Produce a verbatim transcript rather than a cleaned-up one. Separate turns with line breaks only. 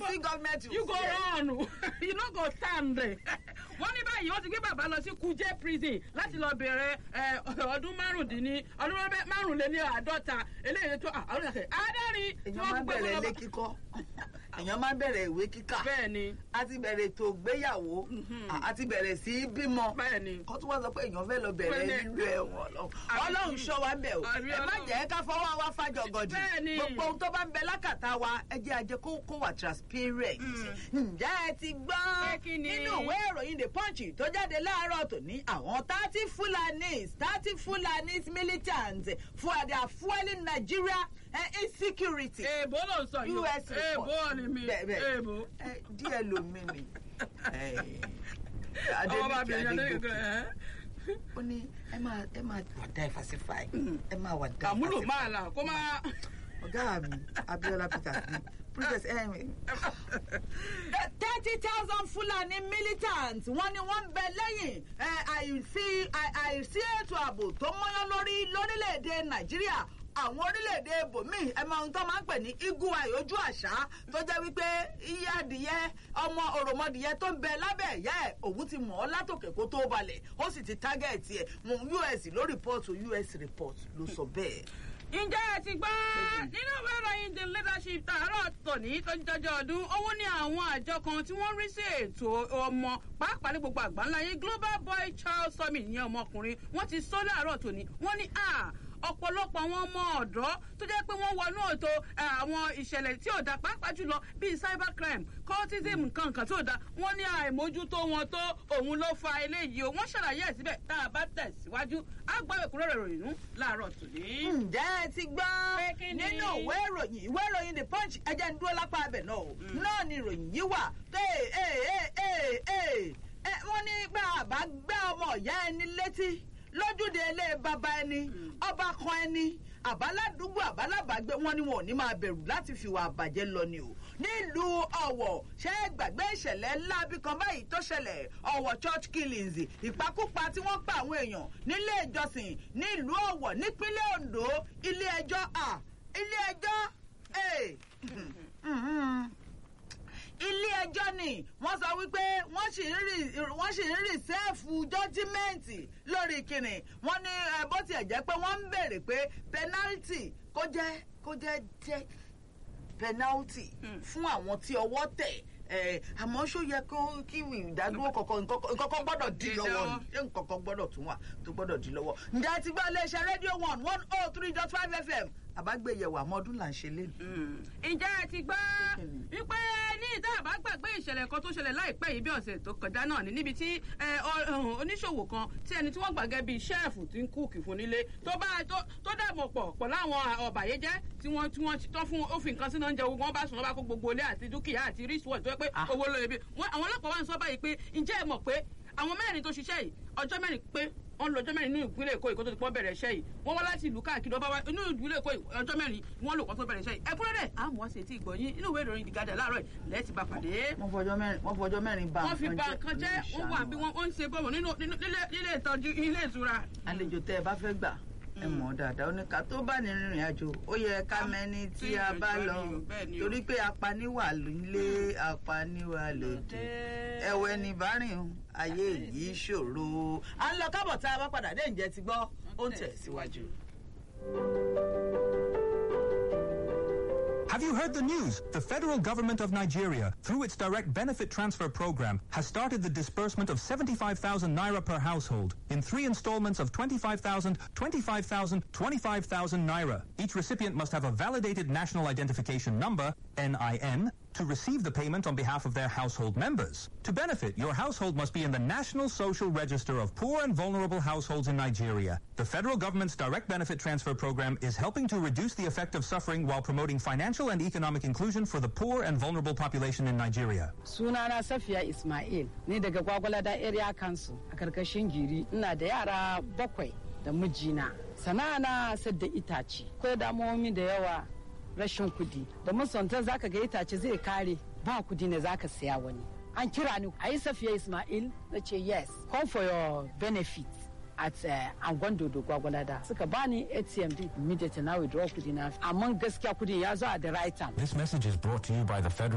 see government
you go run you no go stand there. Wọ́n ní báyìí wọ́n ti gbé bàbá lọ sí Kuje prison láti lọ bẹ̀rẹ̀ ọdún márùndínní ọdún márùnléní àádọ́ta eléyìí tó àwọn ìyàkẹ́ adárin.
èèyàn máa ń bẹ̀rẹ̀ ilé kíkọ́ èèyàn máa ń bẹ̀rẹ̀ ìwé kíkà
bẹ́ẹ̀ni
a ti bẹ̀rẹ̀ ètò ìgbéyàwó a ti bẹ̀rẹ̀ sí í bímọ
bẹ́ẹ̀ni
kó tó wá sọ pé èèyàn fẹ́ lọ bẹ̀rẹ̀ nílùú ẹ̀wọ̀n lọ Ọlọ́run ṣọ́ wa ń bẹ̀ o ẹ má jẹ́ ká fọwọ́ wa fàjọ gọ̀dì gbogbo ohun tó bá ń bẹ lákàtà wa ẹ jẹ́ ajẹ́ kó kó wà transparent. ǹjẹ́ ẹ ti gbọ́ nínú ìwé ìròyìn The Punch tó jáde láàárọ̀ tòní àwọn thirty Fulanis thirty Fulanis militants for their fueling Nigeria uh, insecurity.
èèbó ló ń sọ yìí
U S report
èèbó ni mi èèbó.
díẹ̀ lómi ni
Adéníkì Adégòkè
ó ní ẹ máa ẹ máa wà diversify ẹ máa wà diversify.
àmúlò máa là kó máa.
ọ̀gá mi Abiola Peters ní princess ẹ̀mí. thirty thousand Fulani militants wọ́n ní wọ́n ń bẹ lẹ́yìn àìsí àìsí ètò ààbò tó mọ́yán lórí lórílẹ̀‐èdè Nàìjíríà àwọn orílẹ̀-èdè ibòmíì ẹ máa ń tọ́ máa ń pè ní iguai ojú àṣà tó jẹ́ wípé iye adìyẹ ọmọ òròmọdìyẹ tó ń bẹ lábẹ́ ẹ̀yà ẹ̀ òun ti mọ̀ ọ́ látòkè kó tó balẹ̀ ó sì ti tágẹ́ẹ̀tì ẹ̀ U S ló rìpọ́ọ̀tù U S report ló sọ bẹ́ẹ̀.
ǹjẹ́ ẹ ti gbọ́ nínú ìwé ìròyìn The Leadership tààrọ̀ tòní tó ń jọjọ́ ọdún owó ní àwọn àjọ kan tí wọ́n rí sí ètò ọmọ pàápàá ní gbogbo àgbáńláyé Global Boy Child Summit ìyẹn ọmọkùnrin wọ́n ti sọ láàárọ̀ tòní wọ́n ní à ọ̀pọ̀lọpọ̀ àwọn ọmọ ọ̀dọ́ tó jẹ́ pé wọ́n wọnú ètò àwọn ìṣẹ̀lẹ̀ tí ò da pàápàá jùlọ bíi cybercrime cultism nǹkan nǹkan tí ò da wọ́n ní àìmójútó wọn tó òun ló fa eléyìí o wọ́n ṣàlàyé ẹ̀ síbẹ̀ tá a bá tẹ̀síwájú á gbọ́ ẹ̀kúnrẹ́rẹ́ ìròyìn nù láàárọ̀ tòní.
ǹjẹ́ ẹ ti gbọ́ nínú ìwé ìròyìn ìwé ìròyìn The Punch ẹjẹ́ ń dúró lápá abẹ náà o náà ni ìròyìn yìí wà wọ́n ní gbà àbá gbá ọmọ ìyá ẹni létí lójúde ilé bàbá ẹni ọba kan ẹni àbáládùúgbò àbálábàgbé wọn ni wọn ò ní máa bẹ̀rù láti fìwà àbàjẹ́ lọ ni o nílùú Ọ̀wọ̀ ṣé gbàgbé ìṣẹ̀lẹ̀ ńlá bí kan báyìí tó ṣẹlẹ̀ Ọ̀wọ̀ church killings ìpakúpa tí wọ́n pa àwọn èèyàn nílé ìjọsìn nílùú Ọ̀wọ̀ nípínlẹ̀ Ondo ilé ẹjọ́ à ilé ẹjọ́ ilé ẹjọ́ ni wọ́n sọ wípé wọ́n sì ń rí wọ́n sì ń rìsẹ́ẹ̀fù jọ́jímẹ́ǹtì lórí kìnnì wọ́n ní bó tiẹ̀ jẹ́ pé wọ́n ń béèrè pé pẹ́nálítì kó jẹ́ kó jẹ́ jẹ́ pẹ́nálítì fún àwọn tí ọwọ́ tẹ̀ àmọ́ ṣó yẹ kó kí ìdádúró kọ̀ọ̀kan nǹkan gbọ́dọ̀ di lọ́wọ́ ṣé nǹkan gbọ́dọ̀ tún wà tó gbọ́dọ̀ di lọ́wọ́. ǹjẹ́ ti gbọ́ iléeṣẹ́ rédíò one one oh three dot five F M àbágbéyẹ̀wò àmọ́dún là ń ṣe lé.
ǹjẹ́ ẹ ti gbọ́ wípé ní ìta àbá gbàgbé ìṣẹ̀lẹ̀ kan tó ṣẹlẹ̀ láìpẹ́ yìí bí ọ̀sẹ̀ tó kọjá náà ní níbi tí oníṣòwò kan tí ẹni tí wọ́n gbàgẹ́ bíi ṣẹ́ẹ̀fù tí ń kúùkì fún nílé tó bá tó dàbọ̀ pọ̀ pọ̀ láwọn ọ̀bàyéjẹ́ tí wọ́n tí wọ́n tán fún òfin nǹkan sínú oúnjẹ wọn bá sùn wọn bá kó gbogbo ilé àti dúkìá àti ríṣwọ̀n tó yẹ pé owó lóye bí àwọn ọlọ́pàá wà ń sọ báyìí pé ǹjẹ́ ẹ mọ̀ pé àwọn mẹ́rin tó ṣiṣẹ́ yìí ọjọ́ mẹ́rin pé wọ́n lọ ọjọ́ mẹ́rin nínú ìpínlẹ̀ Èkó ìkó tó ti pọ́n bẹ̀rẹ̀ iṣẹ́ yìí wọ́n wá láti ìlú káàkiri ọba wa inú ìpínlẹ̀ Èkó ọjọ́ mẹ́rin wọ́n lò kó tó bẹ̀rẹ̀ iṣẹ́ yìí ẹ̀kúnrẹ́rẹ́ àmọ́ ṣe ti ìgbọ̀nyín inú ìwé ìròyìn The Guardian láàárọ̀ lẹ́ẹ̀tì bá pàdé.
wọ́n fọjọ́ mẹ́rin wọ́n fọjọ́ mẹ́rin bá
wọ́n fi ba nǹkan jẹ́ wọ́n wà bí wọ́n ń ṣe bọ́ọ̀mù nínú nílé ìtọ́jú ilé ìtura.
àlejò tẹ́ ẹ bá fẹ́ gbà ẹ mọ̀ dáadáa oníka tó bá ní rìnrìn àjò ó yẹ ká mẹ́ni tí a bá lọ torí pé apaniwà nílé apaniwà lòdì ẹ̀wẹ̀ ní bárìn ayé yìí ṣòro. à ń lọ kábọ̀ tá a bá padà dé ǹjẹ́ ti gbọ́ ó ń tẹ̀ síwájú.
Have you heard the news? The federal government of Nigeria, through its direct benefit transfer program, has started the disbursement of seventy-five thousand naira per household in three installments of twenty-five thousand, twenty-five thousand, twenty-five thousand naira. Each recipient must have a validated national identification number, N I N, to receive the payment on behalf of their household members. To benefit, your household must be in the National Social Register of Poor and Vulnerable Households in Nigeria. The federal government's direct benefit transfer program is helping to reduce the effect of suffering while promoting financial and economic inclusion for the poor and vulnerable population in Nigeria.
Sunana Safiya Ismail, ni daga Gwagwalada Area Council, a karkashin Giri, ina da yara bakwai da mijina. Sana'ana sadda itace, ko damomi da yawa rashin kudi. Da musanta zaka ga itace zai kare, ba kudi ne zaka siya wani. An kira ni, ayi Safiya Ismail, na ce yes, come for your benefits at uh, Angondo do Gwagwalada. Suka bani A T M din immediately na withdraw kudi na. Amma gaskiya kudi ya zo at the right time.
This message is brought to you by the federal